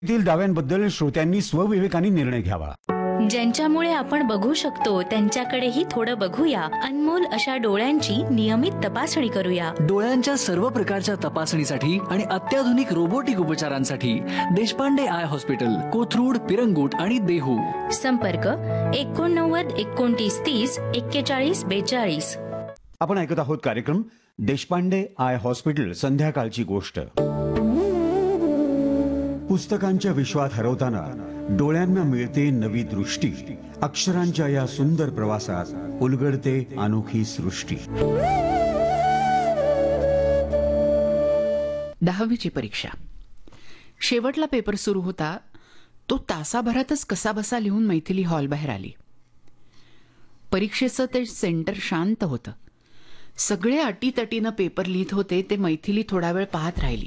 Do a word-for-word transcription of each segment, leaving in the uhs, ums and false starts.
तील दाव्यांबद्दल श्रोत्यांनी स्वविवेकाने निर्णय घ्यावा. ज्यांच्यामुळे आपण बघू शकतो त्यांच्याकडेही थोडं बघूया. अनमोल अशा डोळ्यांची नियमित तपासणी करूया. डोळ्यांच्या सर्व प्रकारच्या तपासणीसाठी आणि अत्याधुनिक रोबोटिक उपचारांसाठी देशपांडे आय हॉस्पिटल, कोथरूड, पिरंगुट आणि देहू. संपर्क एकोणनव्वद एकोणतीस तीस एक्केचाळीस बेचाळीस. आपण ऐकत आहोत कार्यक्रम देशपांडे आय हॉस्पिटल संध्याकाळची गोष्ट. पुस्तकांच्या विश्वात हरवताना डोळ्यांना मिळते नवी दृष्टी. अक्षरांच्या या सुंदर प्रवासात उलगडते अनोखी सृष्टी. दहावीची परीक्षा. शेवटला पेपर सुरू होता. तो तासाभरातच कसाबसा लिहून मैथिली हॉल बाहेर आली. परीक्षेचं ते सेंटर शांत होतं. सगळे अटीतटीनं पेपर लिहित होते ते मैथिली थोडा वेळ पाहत राहिली.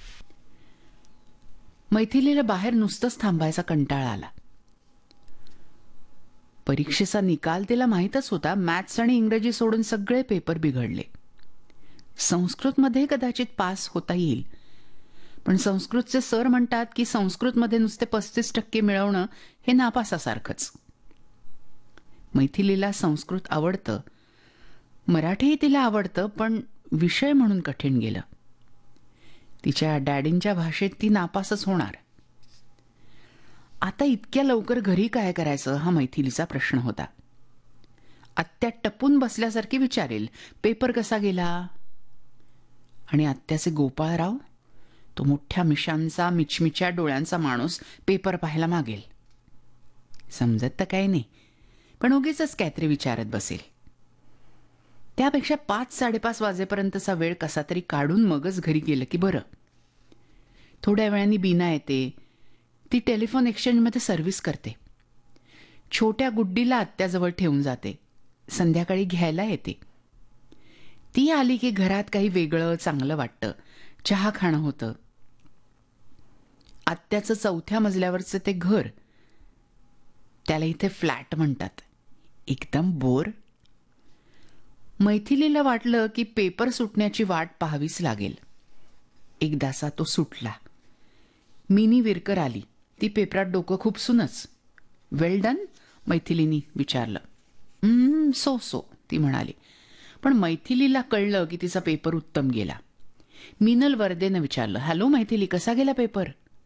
मैथिलीला बाहेर नुसतंच थांबायचा कंटाळा आला. परीक्षेचा निकाल तिला माहीतच होता. मॅथ्स आणि इंग्रजी सोडून सगळे पेपर बिघडले. संस्कृतमध्ये कदाचित पास होता येईल, पण संस्कृतचे सर म्हणतात की संस्कृतमध्ये नुसते पस्तीस टक्के मिळवणं हे नापासासारखंच. मैथिलीला संस्कृत आवडतं, मराठीही तिला आवडतं, पण विषय म्हणून कठीण गेलं. तिच्या डॅडींच्या भाषेत ती नापासच होणार. आता इतक्या लवकर घरी काय करायचं हा मैथिलीचा प्रश्न होता. आत्या टपून बसल्यासारखी विचारेल, पेपर कसा गेला? आणि आत्याचे गोपाळराव, तो मोठ्या मिशांचा मिचमिच्या डोळ्यांचा माणूस, पेपर पाहायला मागेल. समजत तर काही नाही, पण उगीचच काहीतरी विचारत बसेल. त्यापेक्षा पाच साडेपाच वाजेपर्यंतचा वेळ कसा तरी काढून मगच घरी गेलं की बरं. थोड्या वेळाने बीना येते. ती टेलिफोन एक्सचेंजमध्ये सर्व्हिस करते. छोट्या गुड्डीला आत्याजवळ ठेवून जाते. संध्याकाळी घ्यायला येते. ती आली की घरात काही वेगळं चांगलं वाटतं. चहा खाणं होतं. आत्याचं चौथ्या मजल्यावरचं ते घर, त्याला इथे फ्लॅट म्हणतात. एकदम बोर. मैथिलीला वाटलं की पेपर सुटण्याची वाट पाहावीच लागेल. एकदासा तो सुटला. मिनी विरकर आली. ती पेपरात डोकं खुपसूनच, वेल डन? मैथिलीनी विचारलं. सो सो ती म्हणाली. पण मैथिलीला कळलं की तिचा पेपर उत्तम गेला. मिनल वर्देनं विचारलं, हॅलो मैथिली, कसा गेला पेपर?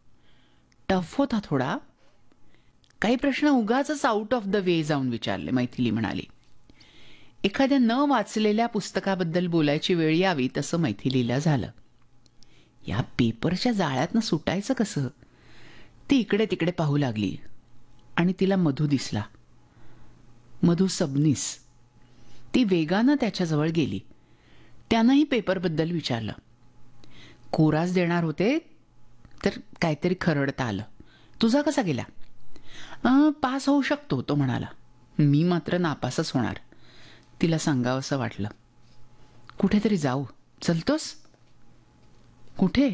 टफ होता थोडा. काही प्रश्न उगाचच आउट ऑफ द वे जाऊन विचारले, मैथिली म्हणाली. एखाद्या न वाचलेल्या पुस्तकाबद्दल बोलायची वेळ यावी तसं मैथिलीला झालं. या पेपरच्या जाळ्यातनं सुटायचं कसं? ती इकडे तिकडे पाहू लागली आणि तिला मधू दिसला. मधू सबनीस. ती वेगानं त्याच्याजवळ गेली. त्यानंही पेपरबद्दल विचारलं. कोरास देणार होते तर काहीतरी खरडता आलं. तुझा कसा गेला? पास होऊ शकतो, तो म्हणाला. मी मात्र नापासच होणार. तिला सांगावंसं वाटलं. कुठेतरी जाऊ. चलतोस? कुठे?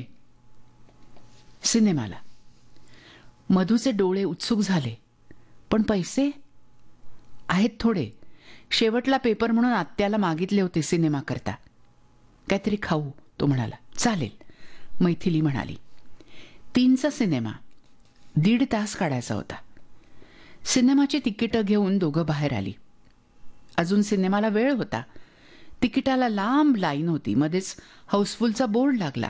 सिनेमाला. मधूचे डोळे उत्सुक झाले. पण पैसे? आहेत थोडे. शेवटला पेपर म्हणून आत्याला मागितले होते सिनेमा करता. काहीतरी खाऊ, तो म्हणाला. चालेल, मैथिली म्हणाली. तीनचा सिनेमा. दीड तास काढायचा होता. सिनेमाची तिकीटं घेऊन दोघं बाहेर आली. अजून सिनेमाला वेळ होता. तिकिटाला लांब लाईन होती. मध्येच हाऊसफुलचा बोर्ड लागला.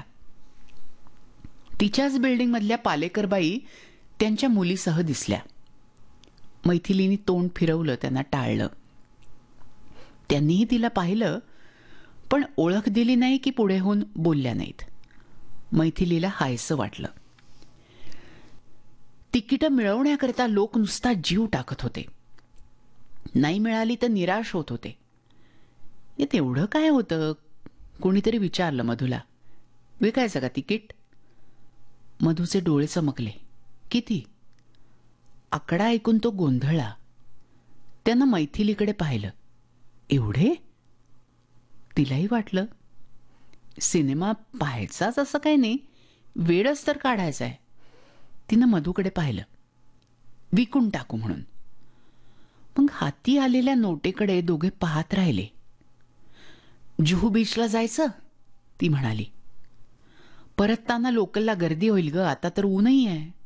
तिच्याच बिल्डिंगमधल्या पालेकरबाई त्यांच्या मुलीसह दिसल्या. मैथिलीने तोंड फिरवलं, त्यांना टाळलं. त्यांनीही तिला पाहिलं, पण ओळख दिली नाही की पुढे होऊन बोलल्या नाहीत. मैथिलीला हायसं वाटलं. तिकीटं मिळवण्याकरता लोक नुसता जीव टाकत होते. नाही मिळाली तर निराश होत होते. यात एवढं काय होतं? कोणीतरी विचारलं मधूला. विकायचं का तिकीट? मधूचे डोळे चमकले. किती? आकडा ऐकून तो गोंधळला. त्यानं मैथिलीकडे पाहिलं. एवढे? तिलाही वाटलं सिनेमा पाहायचाच असं काही नाही, वेळच तर काढायचा आहे. तिनं मधूकडे पाहिलं. विकून टाकू म्हणून. मग हाती आलेल्या नोटेकडे दोघे पाहत राहिले. जुहू बीचला जायचं, ती म्हणाली. परतताना लोकलला गर्दी होईल ग, आता तर ऊनही आहे.